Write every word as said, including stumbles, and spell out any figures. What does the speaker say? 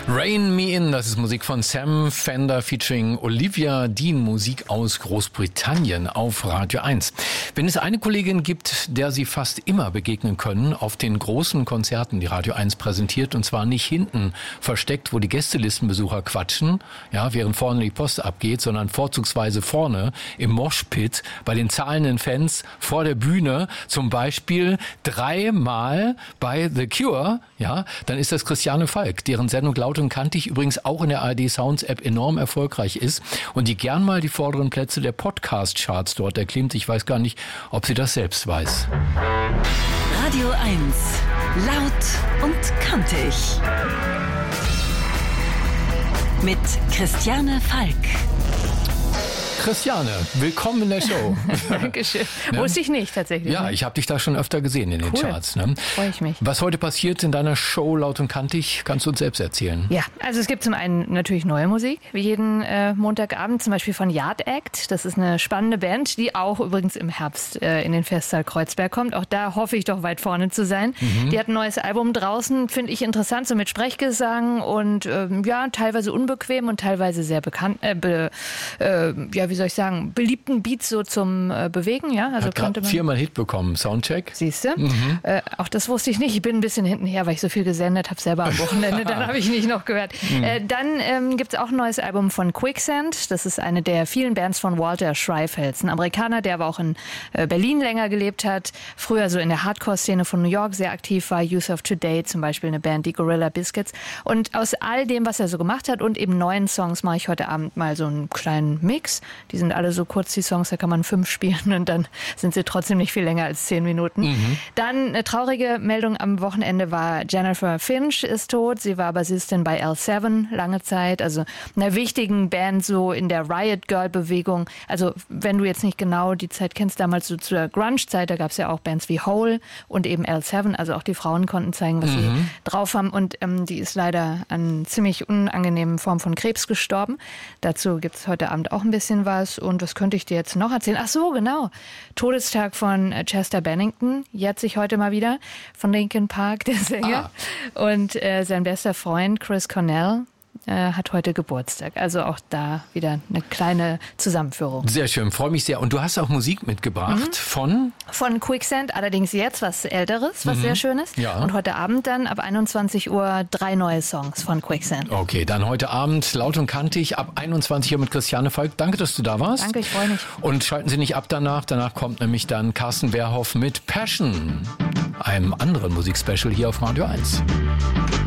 Rain Me In, das ist Musik von Sam Fender featuring Olivia Dean, Musik aus Großbritannien auf Radio eins. Wenn es eine Kollegin gibt, der Sie fast immer begegnen können, auf den großen Konzerten, die Radio eins präsentiert, und zwar nicht hinten versteckt, wo die Gästelistenbesucher quatschen, ja, während vorne die Post abgeht, sondern vorzugsweise vorne im Moshpit bei den zahlenden Fans vor der Bühne, zum Beispiel dreimal bei The Cure, ja, dann ist das Christiane Falk, deren Sendung Laut und Kantig übrigens auch in der A R D Sounds App enorm erfolgreich ist und die gern mal die vorderen Plätze der Podcast-Charts dort erklimmt. Ich weiß gar nicht, ob sie das selbst weiß. Radio eins. Laut und kantig. Mit Christiane Falk. Christiane, willkommen in der Show. Dankeschön. Ne? Wusste ich nicht tatsächlich. Ja, ich habe dich da schon öfter gesehen in den cool. Charts. Ne? Freue ich mich. Was heute passiert in deiner Show Laut und Kantig, kannst du uns selbst erzählen? Ja, also es gibt zum einen natürlich neue Musik, wie jeden äh, Montagabend, zum Beispiel von Yard Act. Das ist eine spannende Band, die auch übrigens im Herbst äh, in den Festsaal Kreuzberg kommt. Auch da hoffe ich doch weit vorne zu sein. Mhm. Die hat ein neues Album draußen, finde ich interessant, so mit Sprechgesang und ähm, ja, teilweise unbequem und teilweise sehr bekannt, äh, be, äh, ja, wie soll ich sagen, beliebten Beats so zum äh, Bewegen, ja. Also hat gerade viermal Hit bekommen, Soundcheck. Siehst du? Mhm. Äh, auch das wusste ich nicht. Ich bin ein bisschen hintenher, weil ich so viel gesendet habe selber am Wochenende. Dann habe ich nicht noch gehört. Mhm. Äh, dann ähm, gibt es auch ein neues Album von Quicksand. Das ist eine der vielen Bands von Walter Schreifels. Ein Amerikaner, der aber auch in äh, Berlin länger gelebt hat. Früher so in der Hardcore-Szene von New York sehr aktiv war. Youth of Today zum Beispiel, eine Band, die Gorilla Biscuits. Und aus all dem, was er so gemacht hat und eben neuen Songs, mache ich heute Abend mal so einen kleinen Mix. Die sind alle so kurz, die Songs, da kann man fünf spielen und dann sind sie trotzdem nicht viel länger als zehn Minuten. Mhm. Dann eine traurige Meldung am Wochenende war, Jennifer Finch ist tot. Sie war Bassistin bei L sieben lange Zeit, also einer wichtigen Band so in der Riot Girl Bewegung. Also wenn du jetzt nicht genau die Zeit kennst, damals so zur Grunge-Zeit, da gab es ja auch Bands wie Hole und eben L sieben, also auch die Frauen konnten zeigen, was mhm. sie drauf haben und ähm, die ist leider an ziemlich unangenehmen Form von Krebs gestorben. Dazu gibt es heute Abend auch ein bisschen was. Und was könnte ich dir jetzt noch erzählen? Ach so, genau. Todestag von Chester Bennington, jährt sich heute mal wieder, von Linkin Park, der Sänger. Ah. Und äh, sein bester Freund Chris Cornell äh, hat heute Geburtstag. Also auch da wieder eine kleine Zusammenführung. Sehr schön, freue mich sehr. Und du hast auch Musik mitgebracht mhm. von? Von Quicksand, allerdings jetzt was Älteres, was mhm. sehr Schönes. Ja. Und heute Abend dann ab einundzwanzig Uhr drei neue Songs von Quicksand. Okay, dann heute Abend Laut und Kantig ab einundzwanzig Uhr mit Christiane Falk. Danke, dass du da warst. Danke, ich freue mich. Und schalten Sie nicht ab danach. Danach kommt nämlich dann Carsten Wehrhoff mit Passion, einem anderen Musikspecial hier auf Radio eins.